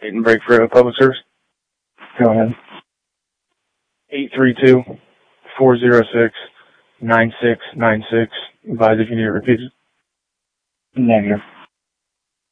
Dayton break for public service. Go ahead. 832-406-9696. Advise if you need it repeated. Negative.